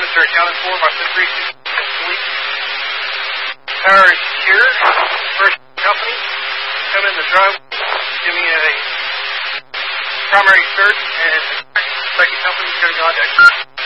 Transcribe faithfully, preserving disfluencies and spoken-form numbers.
movements are accounted for by the three police. Power is secure. First company, come in the driveway, give me a primary search, and the second company is going to contact you.